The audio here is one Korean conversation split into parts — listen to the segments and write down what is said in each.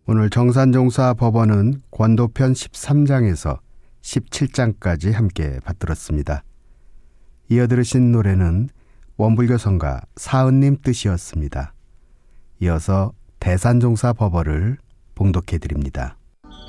오늘 정산종사 법원은 권도편 13장에서 17장까지 함께 받들었습니다. 이어 들으신 노래는 원불교성가 사은님 뜻이었습니다. 이어서 대산종사 법어를 봉독해 드립니다.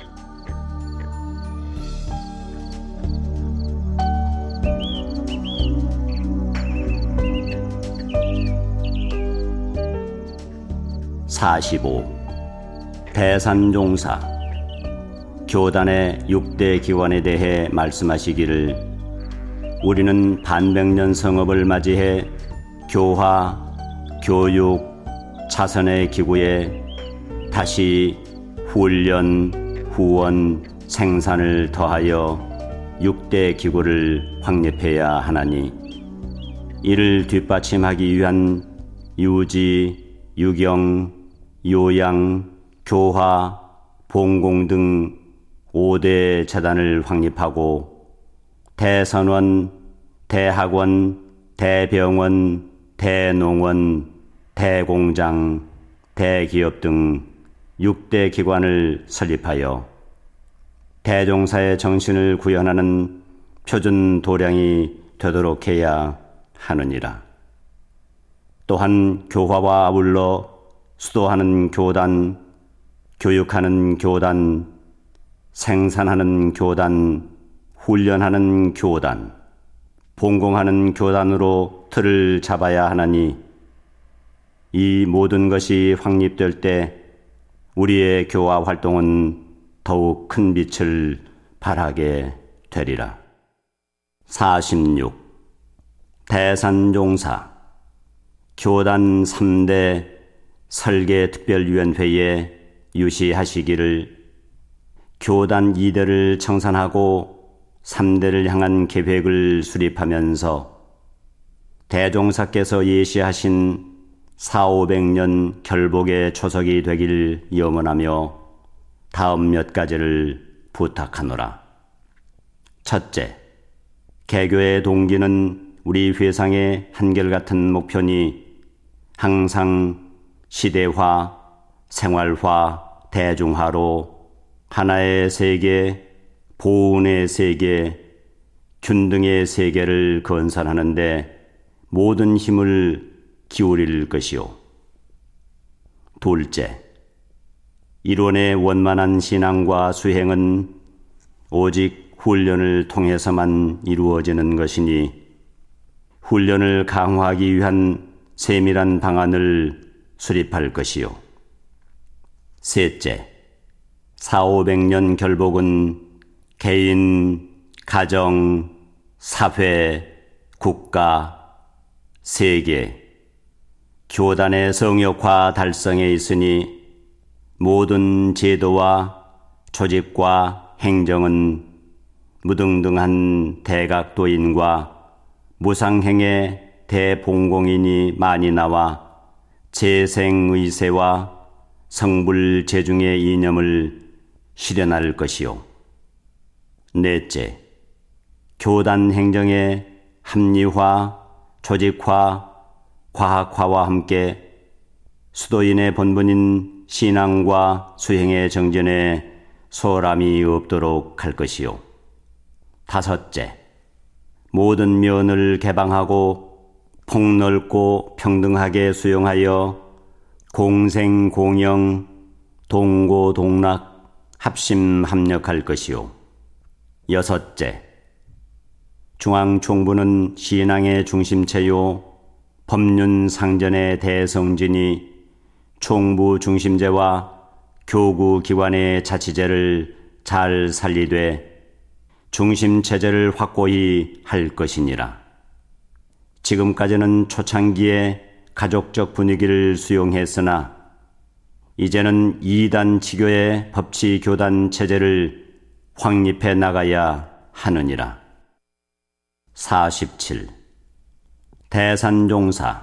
(45) 대산종사. 교단의 6대 기관에 대해 말씀하시기를, 우리는 반백년 성업을 맞이해 교화, 교육, 차선의 기구에 다시 훈련, 후원, 생산을 더하여 6대 기구를 확립해야 하나니, 이를 뒷받침하기 위한 유지, 유경, 요양, 교화, 봉공 등 5대 재단을 확립하고 대선원, 대학원, 대병원, 대농원, 대공장, 대기업 등 6대 기관을 설립하여 대종사의 정신을 구현하는 표준 도량이 되도록 해야 하느니라. 또한 교화와 아울러 수도하는 교단, 교육하는 교단, 생산하는 교단, 훈련하는 교단, 봉공하는 교단으로 틀을 잡아야 하나니, 이 모든 것이 확립될 때 우리의 교화 활동은 더욱 큰 빛을 발하게 되리라. 46. 대산종사. 교단 3대 설계특별위원회에 유시하시기를, 교단 2대를 청산하고 3대를 향한 계획을 수립하면서 대종사께서 예시하신 400~500년 결복의 초석이 되길 염원하며 다음 몇 가지를 부탁하노라. 첫째, 개교의 동기는 우리 회상의 한결같은 목표니 항상 시대화, 생활화, 대중화로 하나의 세계, 보은의 세계, 균등의 세계를 건설하는데 모든 힘을 기울일 것이요. 둘째, 이론의 원만한 신앙과 수행은 오직 훈련을 통해서만 이루어지는 것이니, 훈련을 강화하기 위한 세밀한 방안을 수립할 것이요. 셋째, 400~500년 결복은 개인, 가정, 사회, 국가, 세계, 교단의 성역화 달성에 있으니 모든 제도와 조직과 행정은 무등등한 대각도인과 무상행의 대봉공인이 많이 나와 재생의세와 성불재중의 이념을 실현할 것이요. 넷째, 교단 행정의 합리화, 조직화, 과학화와 함께 수도인의 본분인 신앙과 수행의 정진에 소홀함이 없도록 할 것이요. 다섯째, 모든 면을 개방하고 폭넓고 평등하게 수용하여 공생공영, 동고동락, 합심합력할 것이요. 여섯째, 중앙총부는 신앙의 중심체요 법륜상전의 대성진이 총부 중심제와 교구기관의 자치제를 잘 살리되 중심체제를 확고히 할 것이니라. 지금까지는 초창기에 가족적 분위기를 수용했으나 이제는 이단 치교의 법치교단 체제를 확립해 나가야 하느니라. 47. 대산종사.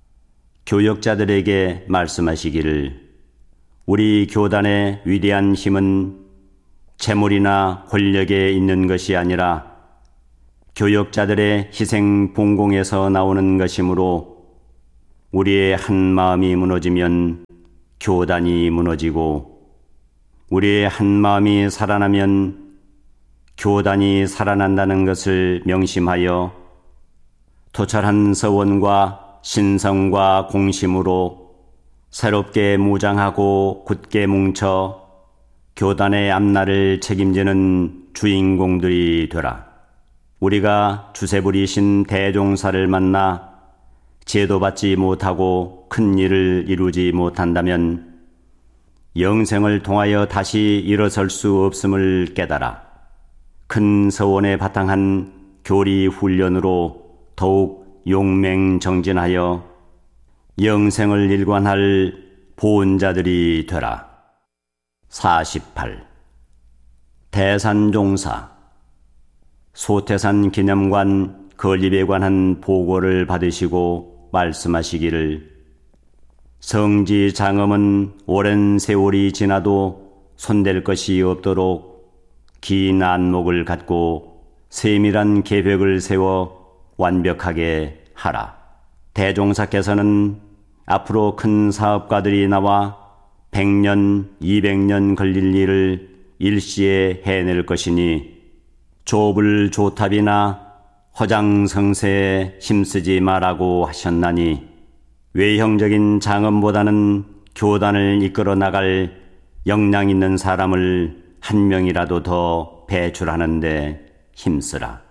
교역자들에게 말씀하시기를, 우리 교단의 위대한 힘은 재물이나 권력에 있는 것이 아니라 교역자들의 희생 봉공에서 나오는 것이므로 우리의 한 마음이 무너지면 교단이 무너지고 우리의 한 마음이 살아나면 교단이 살아난다는 것을 명심하여 토철한 서원과 신성과 공심으로 새롭게 무장하고 굳게 뭉쳐 교단의 앞날을 책임지는 주인공들이 되라. 우리가 주세부리신 대종사를 만나 제도받지 못하고 큰 일을 이루지 못한다면 영생을 통하여 다시 일어설 수 없음을 깨달아 큰 서원에 바탕한 교리 훈련으로 더욱 용맹정진하여 영생을 일관할 보은자들이 되라. 48. 대산종사. 소태산 기념관 건립에 관한 보고를 받으시고 말씀하시기를, 성지 장엄은 오랜 세월이 지나도 손댈 것이 없도록 긴 안목을 갖고 세밀한 계획을 세워 완벽하게 하라. 대종사께서는 앞으로 큰 사업가들이 나와 100년, 200년 걸릴 일을 일시에 해낼 것이니 조불조탑이나 허장성세에 힘쓰지 말라고 하셨나니, 외형적인 장엄보다는 교단을 이끌어 나갈 역량 있는 사람을 한 명이라도 더 배출하는 데 힘쓰라.